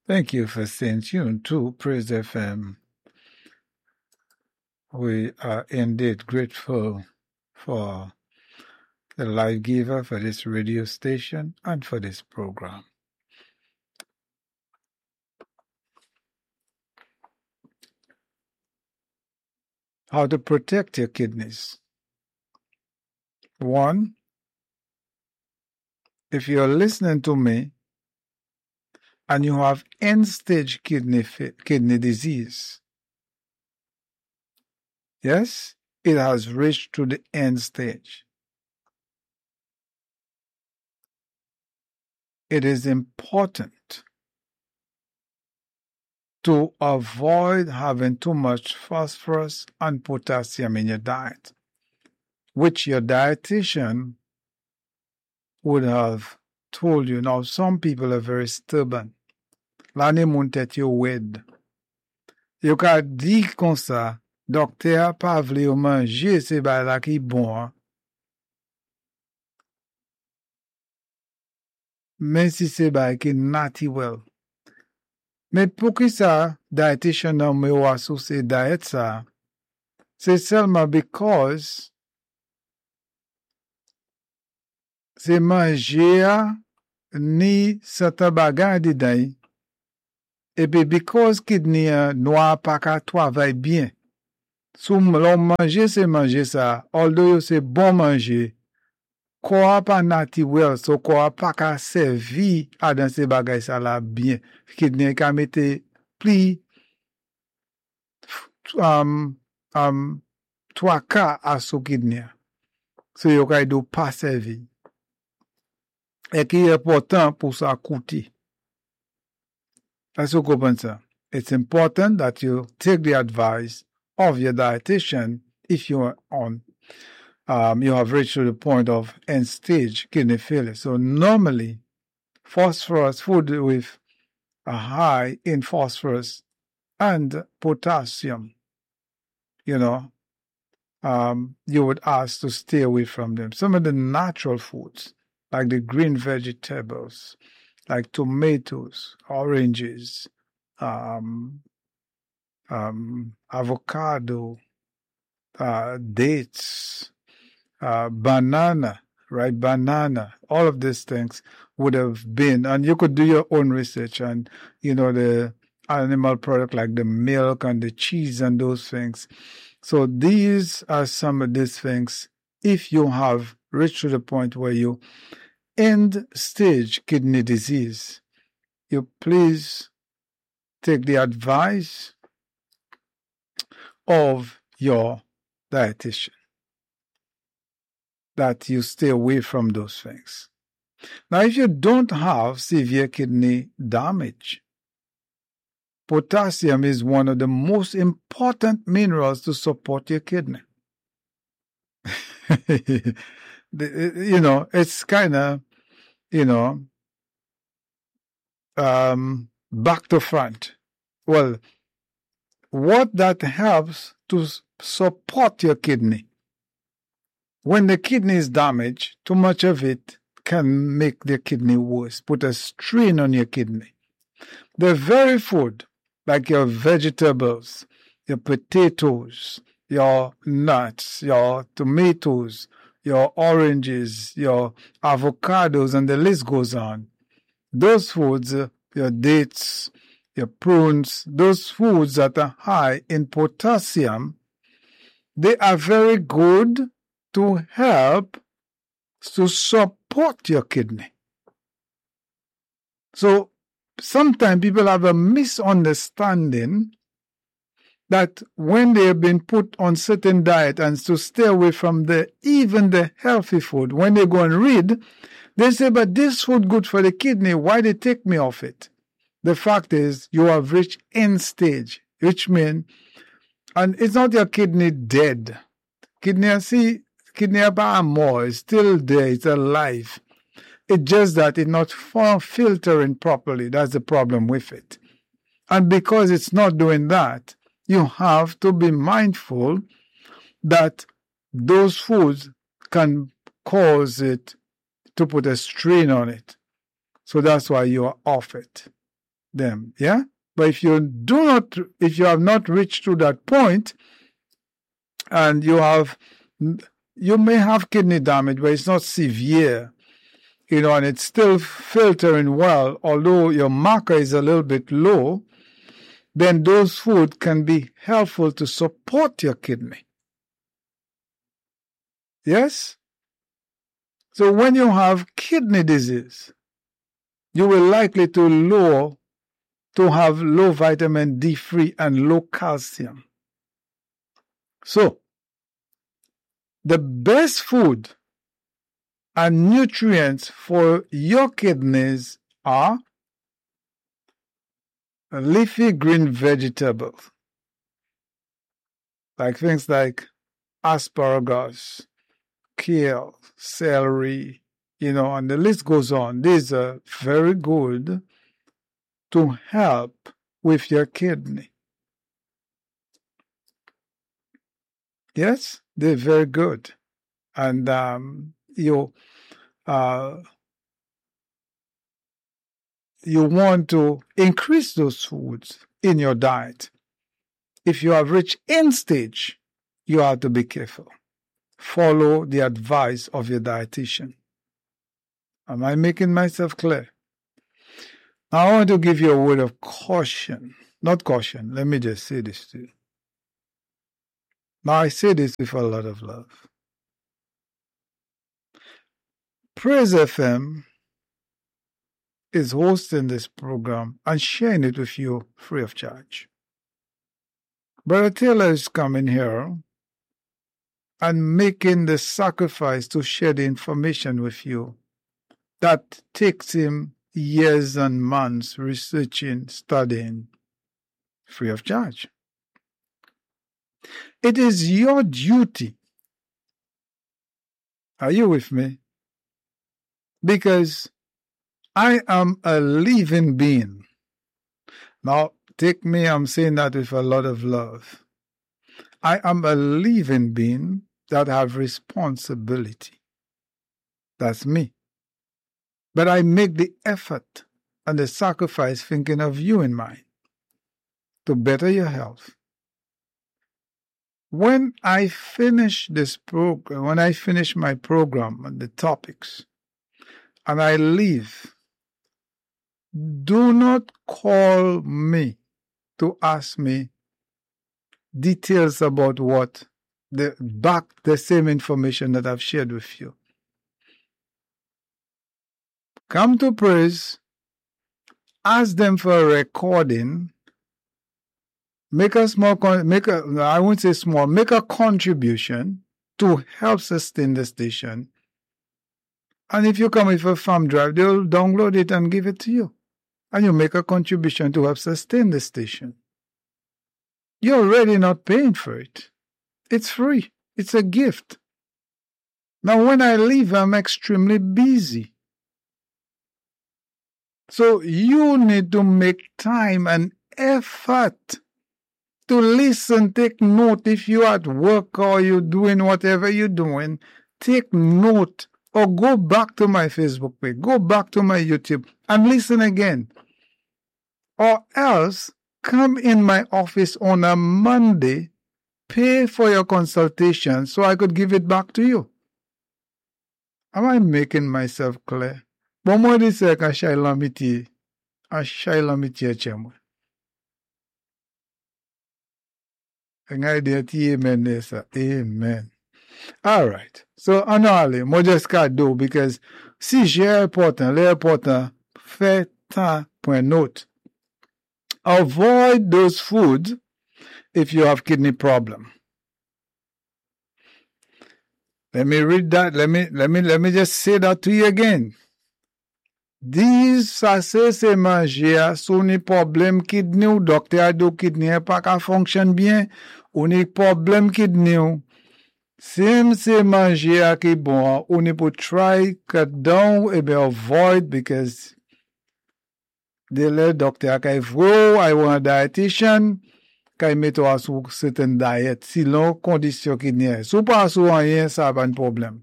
Thank you for staying tuned to Praise FM. We are indeed grateful for the life giver for this radio station and for this program. How to protect your kidneys. 1, if you're listening to me and you have end-stage kidney disease, yes, it has reached to the end stage. It is important to avoid having too much phosphorus and potassium in your diet, which your dietitian would have told you. Now, some people are very stubborn. L'année moun tèt yo wed. Yo ka di kon sa, docteur pa vle yo manje se bay la ki bon. Men si se bay ki nati well. Men pou ki sa, dietitian nan me yo asose diet sa, se selman because se manje a ni certain bagay di day. Et puis, because kidney noir pa ka travaille bien. Sou l'on manger, c'est manger ça. Although c'est bon manger, quoi pas nati well, so quoi pas ka servi à dans ces bagay ça là bien. Kidney ka mette pli 3 à sou kidney. So yo ka do pas servi. Et qui est important pour ça coûter. That's what goes on. It's important that you take the advice of your dietitian if you are on, you have reached to the point of end-stage kidney failure. So normally, phosphorus, food with a high in phosphorus and potassium, you would ask to stay away from them. Some of the natural foods, like the green vegetables, like tomatoes, oranges, avocado, dates, banana, right? Banana, all of these things would have been, and you could do your own research and, the animal product like the milk and the cheese and those things. So these are some of these things. If you have reached to the point where you end-stage kidney disease, you please take the advice of your dietitian that you stay away from those things. Now, if you don't have severe kidney damage, potassium is one of the most important minerals to support your kidney. It's kind of, back to front. Well, what that helps to support your kidney. When the kidney is damaged, too much of it can make the kidney worse, put a strain on your kidney. The very food, like your vegetables, your potatoes, your nuts, your tomatoes, your oranges, your avocados, and the list goes on. Those foods, your dates, your prunes, those foods that are high in potassium, they are very good to help to support your kidney. So sometimes people have a misunderstanding that when they have been put on certain diet and to stay away from even the healthy food, when they go and read, they say, but this food good for the kidney, why they take me off it? The fact is, you have reached end stage, which means, and it's not your kidney dead. Kidney are more, it's still there, it's alive. It's just that it's not filtering properly. That's the problem with it. And because it's not doing that, you have to be mindful that those foods can cause it to put a strain on it. So that's why you are off it. them. Yeah? But if you have not reached to that point, and you may have kidney damage, but it's not severe, and it's still filtering well, although your marker is a little bit low, then those foods can be helpful to support your kidney. Yes? So when you have kidney disease, you will likely to have low vitamin D3 and low calcium. So, the best food and nutrients for your kidneys are leafy green vegetables, like things like asparagus, kale, celery, and the list goes on. These are very good to help with your kidney. Yes, they're very good. And you want to increase those foods in your diet. If you have reached end stage, you have to be careful. Follow the advice of your dietitian. Am I making myself clear? Now, I want to give you a word of caution. Not caution, let me just say this to you. Now, I say this with a lot of love. Praise FM is hosting this program and sharing it with you free of charge. Brother Taylor is coming here and making the sacrifice to share the information with you that takes him years and months researching, studying, free of charge. It is your duty. Are you with me? Because I am a living being. Now, take me, I'm saying that with a lot of love. I am a living being that have responsibility. That's me. But I make the effort and the sacrifice thinking of you in mind to better your health. When I finish this program, when I finish my program and the topics, and I leave, do not call me to ask me details about the same information that I've shared with you. Come to Praise, ask them for a recording, make a contribution to help sustain the station. And if you come with a thumb drive, they'll download it and give it to you. And you make a contribution to help sustain the station. You're already not paying for it. It's free. It's a gift. Now, when I leave, I'm extremely busy. So you need to make time and effort to listen, take note. If you're at work or you're doing whatever you're doing, take note. Or go back to my Facebook page, go back to my YouTube and listen again. Or else, come in my office on a Monday, pay for your consultation so I could give it back to you. Am I making myself clear? Bon moi di se ka chay lamiti chemwe. Ngay di ti amen nesa. Amen. All right. So, annually, moi just ka do because si j'ai important, fait ta point note. Avoid those foods if you have kidney problem. Let me read that. Let me just say that to you again. These ça c'est manger sou ni problème kidney ou docteur do kidney pas ka fonctionne bien ou ni problème kidney ou sim c'est manger qui bon ou ni pour try cut down and avoid because the doctor ka vro I want a dietitian ka mettre à sous certain diet sinon condition kidney sou pas sou rien ça pas un problème.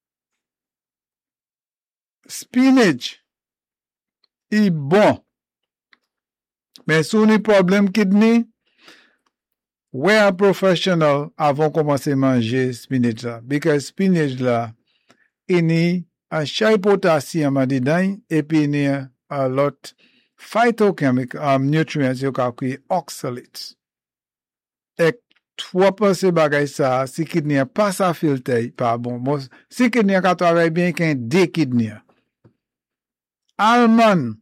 Spinach est bon Mais sou ni problem kidney, wè un professional avon komanse manje spinach la. Because spinach la, ini a chay potassium a di dan, epi ini a lot phytochemical nutrients yo ka kwe oxalates. Ek twa panse bagay sa, si kidney a pa sa filtre, pa bon. Si kidney a ka travay bien ken de kidney a. Almond,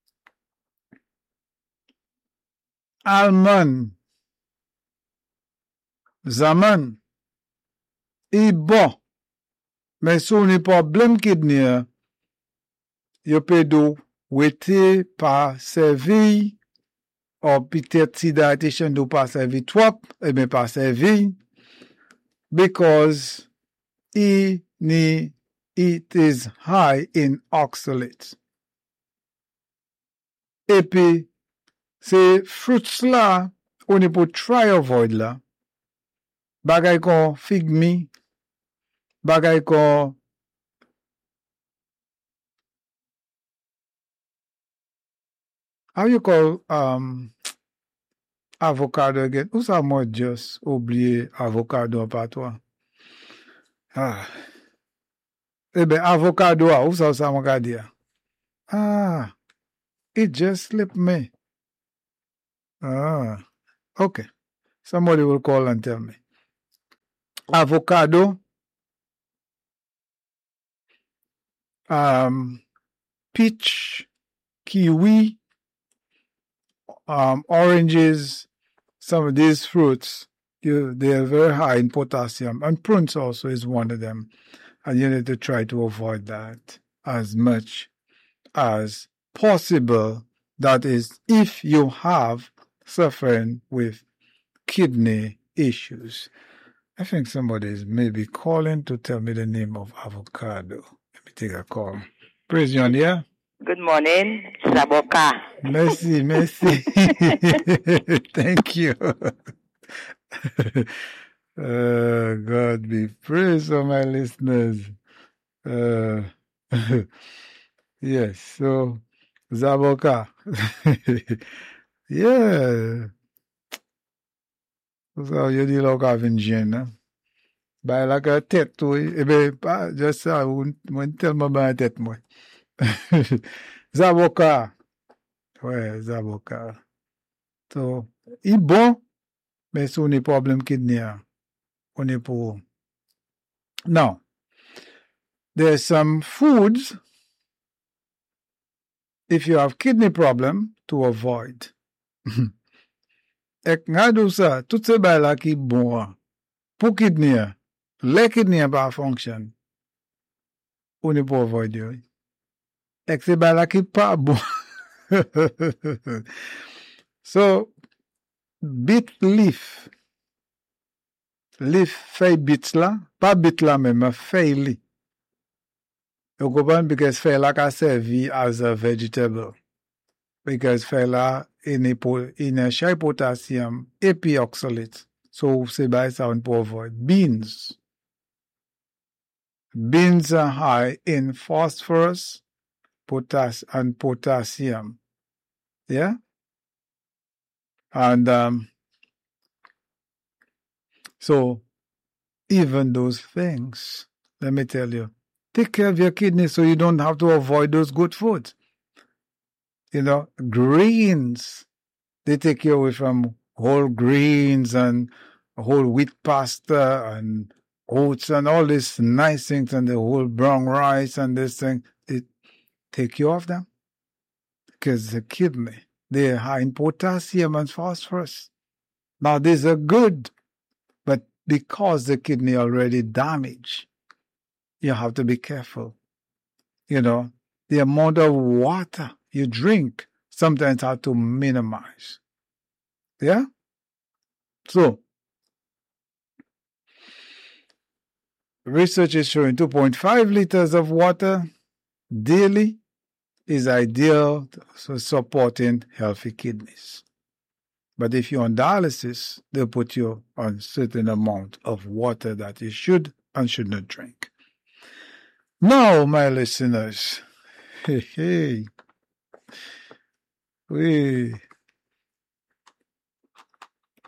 zaman, i bon. Men sou ni problem kidney a, yo pe do wete pa servi, ou pitet si dietitian do pa servi twap, e ben pa servi, because it is high in oxalates. Epi, se fruits la, ou ni pou try avoid la, bagay kon fig mi, bagay kon how you call avocado again? Ou sa mwen just oubliye avocado patwa? Ebe, avocado ou sa mwen ka di ya? It just slipped me. Okay. Somebody will call and tell me. Avocado, peach, kiwi, oranges, some of these fruits, they are very high in potassium. And prunes also is one of them. And you need to try to avoid that as much as possible. That is, if you have suffering with kidney issues. I think somebody is maybe calling to tell me the name of avocado. Let me take a call. Praise you on the air. Good morning, Zaboka. Merci. Thank you. God be praised for my listeners. Yes, so Zaboka. Yeah. So you di lo ka vin jen, hein? Bay la ka tet tou, ebe, pa, just sa, mwen telman ba tet mwen. Zaboka. Ouais, Zaboka. So, i bon, men sou ni problem kidney a. On est pour. Now, there's some foods, if you have kidney problem, to avoid. Ek nga dou sa, tout se bay la ki bon a. Pou kidney a, le kidney a pa function, on est pour avoid yo. Ek se bay la ki pa bon. So, bit leaf. Leaf fey bit la, pa bit la men, ma fey li. Yo kopan because fey la ka servi as a vegetable. Because fey la in a high potassium, epi oxalate. So, se bay sa on pou avoid. Beans. Beans are high in phosphorus, and potassium. Yeah? And so, even those things, let me tell you, take care of your kidney so you don't have to avoid those good foods. You know, greens, they take you away from whole grains and whole wheat pasta and oats and all these nice things and the whole brown rice and this thing. It take you off them. Because the kidney, they are high in potassium and phosphorus. Now, these are good, but because the kidney already damaged, you have to be careful. You know, the amount of water you drink sometimes have to minimize. Yeah? So, research is showing 2.5 liters of water daily is ideal for supporting healthy kidneys. But if you're on dialysis, they'll put you on a certain amount of water that you should and should not drink. Now, my listeners,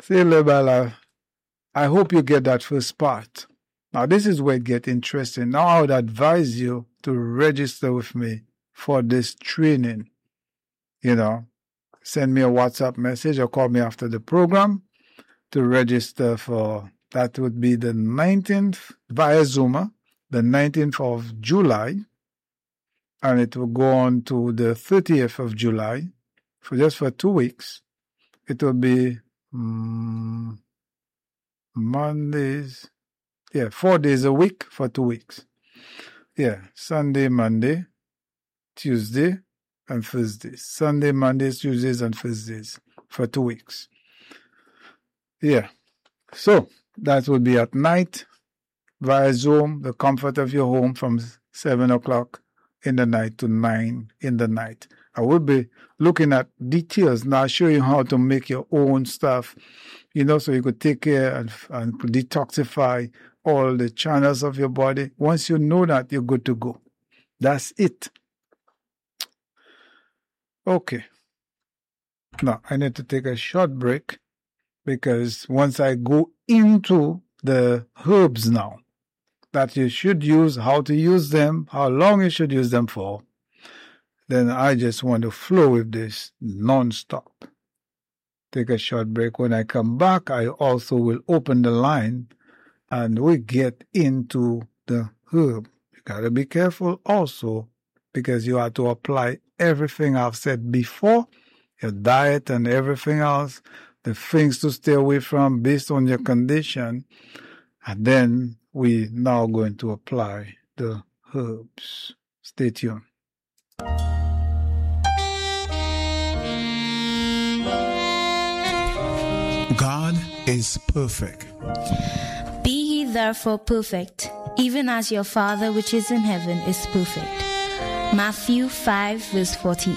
Say, Lebala, I hope you get that first part. Now, this is where it gets interesting. Now, I would advise you to register with me for this training. You know, send me a WhatsApp message or call me after the program to register for, that would be the 19th via Zoom, the 19th of July, and it will go on to the 30th of July, for 2 weeks. It will be Mondays, 4 days a week for 2 weeks. Sunday, Monday, Tuesday, and Thursdays. Sunday, Mondays, Tuesdays, and Thursdays for 2 weeks. So that would be at night via Zoom, the comfort of your home from 7 o'clock in the night to 9 in the night. I will be looking at details now, show you how to make your own stuff, so you could take care and detoxify all the channels of your body. Once you know that, you're good to go. That's it. Okay. Now, I need to take a short break because once I go into the herbs now, that you should use, how to use them, how long you should use them for, then I just want to flow with this non-stop. Take a short break. When I come back, I also will open the line and we get into the herb. You got to be careful also because you have to apply everything I've said before, your diet and everything else, the things to stay away from based on your condition. And then we now going to apply the herbs. Stay tuned. God is perfect. Be ye therefore perfect, even as your Father which is in heaven is perfect. Matthew 5 verse 48.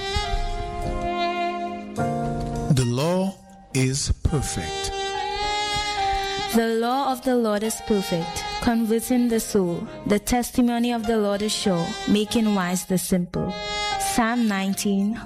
The law is perfect. The law of the Lord is perfect, converting the soul. The testimony of the Lord is sure, making wise the simple. Psalm 19